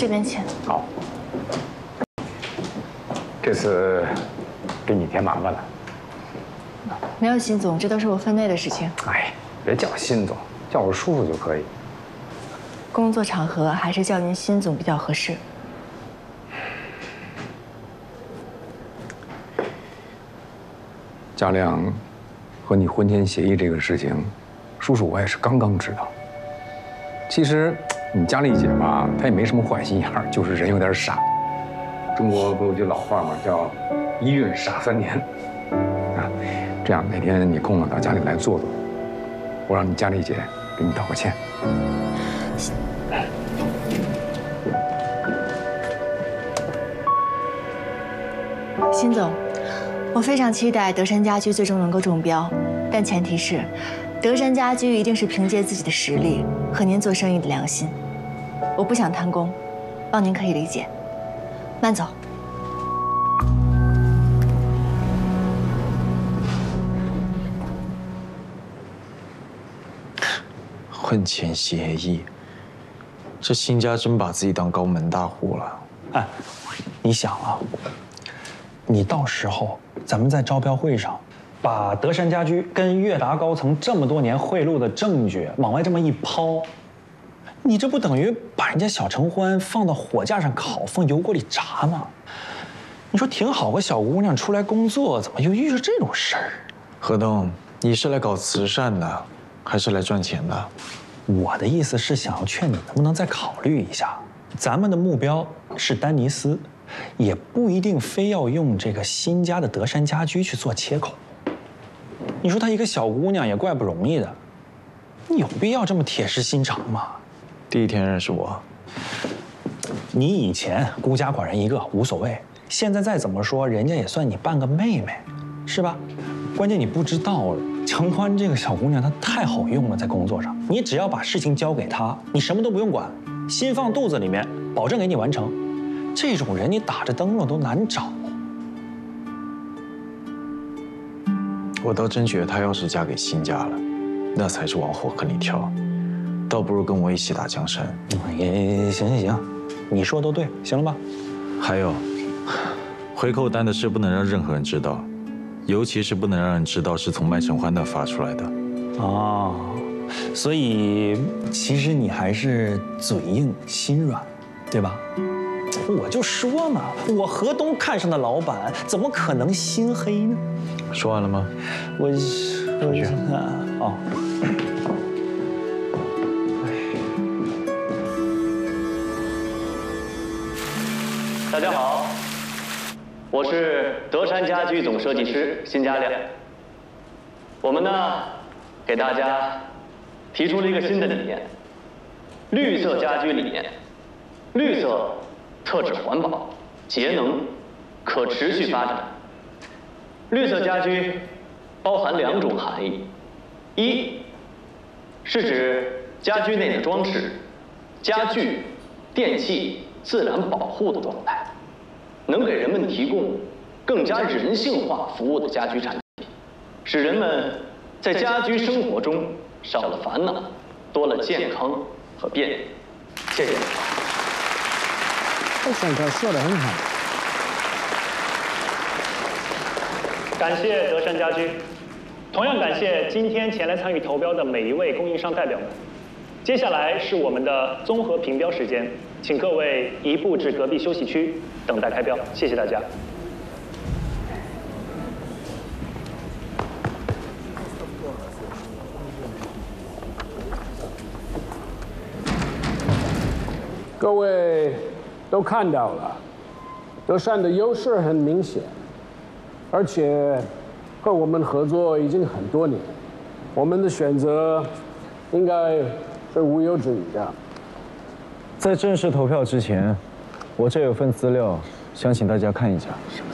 这边请。 好，这次给你添麻烦了。 没有，辛总，这都是我分内的事情。 哎，别叫辛总，叫我叔叔就可以。 工作场合还是叫您辛总比较合适。 嘉亮和你婚前协议这个事情，叔叔我也是刚刚知道。其实你佳丽姐吧，她也没什么坏心眼儿，就是人有点傻。中国不有句老话嘛，叫“一孕傻3年”。啊，这样哪天你空了到家里来坐坐，我让你佳丽姐给你道个歉。 辛总，我非常期待德山家居最终能够中标，但前提是，德山家居一定是凭借自己的实力和您做生意的良心。我不想贪功，望您可以理解。慢走。 婚前协议，这辛家真把自己当高门大户了。 哎，你想啊，你到时候咱们在招标会上，把德山家居跟悦达高层这么多年贿赂的证据往外这么一抛，你这不等于把人家小承欢放到火架上烤，放油锅里炸吗？你说挺好个小姑娘出来工作，怎么又遇着这种事儿？ 何东，你是来搞慈善的，还是来赚钱的？ 我的意思是想要劝你能不能再考虑一下，咱们的目标是丹尼斯，也不一定非要用这个新家的德山家居去做切口。你说她一个小姑娘也怪不容易的，你有必要这么铁石心肠吗？ 第一天认识我， 你以前孤家寡人一个无所谓，现在再怎么说，人家也算你半个妹妹，是吧？关键你不知道，承欢这个小姑娘她太好用了，在工作上，你只要把事情交给她，你什么都不用管，心放肚子里面，保证给你完成。这种人你打着灯笼都难找。 我倒真觉得她要是嫁给辛家了，那才是往火坑里跳，倒不如跟我一起打江山。 行，你说都对，行了吧？ 还有，回扣单的事不能让任何人知道，尤其是不能让人知道是从麦承欢那发出来的。 哦，所以其实你还是嘴硬心软，对吧？我就说嘛，我河东看上的老板，怎么可能心黑呢？ 说完了吗？ 我哦。 大家好，我是德山家居总设计师辛嘉亮。我们呢，给大家提出了一个新的理念——绿色家居理念。绿色特指环保、节能、可持续发展。绿色家居包含2种含义：一是指家居内的装饰、家具、电器自然保护的状态，能给人们提供更加人性化服务的家居产品，使人们在家居生活中少了烦恼，多了健康和便利。谢谢。 这选课说得很好。 感谢德山家居，同样感谢今天前来参与投标的每一位供应商代表们。接下来是我们的综合评标时间，请各位移步至隔壁休息区等待开标。谢谢大家。 各位都看到了，德山的优势很明显，而且和我们合作已经很多年，我们的选择应该是毋庸置疑的。 在正式投票之前，我这有份资料，想请大家看一下。